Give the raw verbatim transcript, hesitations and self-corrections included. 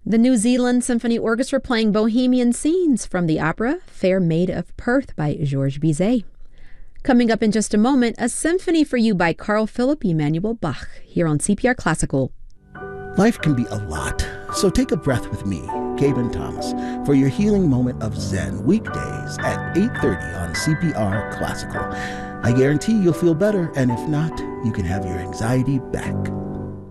The New Zealand Symphony Orchestra playing Bohemian Scenes from the opera Fair Maid of Perth by Georges Bizet. Coming up in just a moment, a symphony for you by Carl Philipp Emanuel Bach here on C P R Classical. Life can be a lot, so take a breath with me, Gaben Thomas, for your healing moment of Zen weekdays at eight thirty on C P R Classical. I guarantee you'll feel better, and if not, you can have your anxiety back.